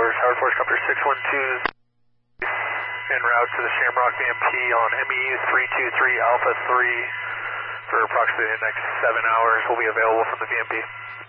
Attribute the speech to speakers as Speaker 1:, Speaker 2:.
Speaker 1: Howard Force Copter 612 en route to the Shamrock VMP on MEU 323 Alpha 3 for approximately the next 7 hours. Will be available from the VMP.